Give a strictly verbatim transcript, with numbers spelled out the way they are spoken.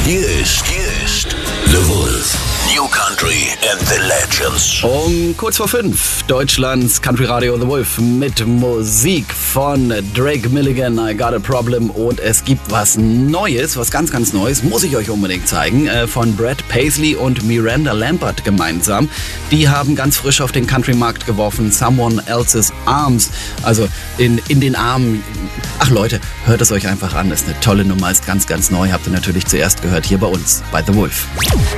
Hier ist, hier ist The Wolf. New Country and the Legends. Um kurz vor fünf, Deutschlands Country Radio The Wolf mit Musik von Drake Milligan, I Got a Problem. Und es gibt was Neues, was ganz, ganz Neues, muss ich euch unbedingt zeigen, von Brad Paisley und Miranda Lambert gemeinsam. Die haben ganz frisch auf den Country-Markt geworfen, Someone Else's Arms, also in, in den Armen. Ach Leute, hört es euch einfach an, ist eine tolle Nummer, ist ganz, ganz neu, habt ihr natürlich zuerst gehört hier bei uns, bei The Wolf.